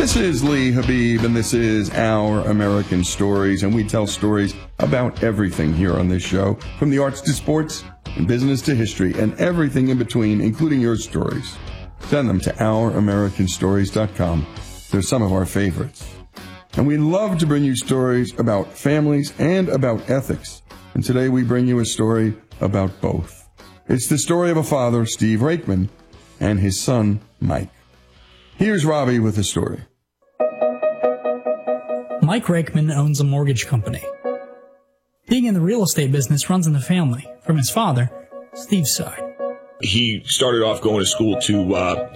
This is Lee Habib, and this is Our American Stories, and we tell stories about everything here on this show, from the arts to sports, and business to history, and everything in between, including your stories. Send them to OurAmericanStories.com. They're some of our favorites. And we love to bring you stories about families and about ethics. And today we bring you a story about both. It's the story of a father, Steve Rakeman, and his son, Mike. Here's Robbie with the story. Mike Rakeman owns a mortgage company. Being in the real estate business runs in the family, from his father, Steve's side. He started off going to school to